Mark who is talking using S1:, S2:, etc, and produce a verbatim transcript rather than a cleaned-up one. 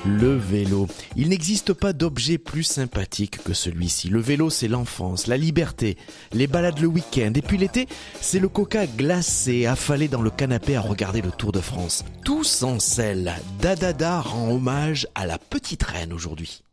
S1: Le vélo. Il n'existe pas d'objet plus sympathique que celui-ci. Le vélo, c'est l'enfance, la liberté, les balades le week-end. Et puis l'été, c'est le coca glacé, affalé dans le canapé à regarder le Tour de France. Tout sans sel. Dadada rend hommage à la petite reine aujourd'hui.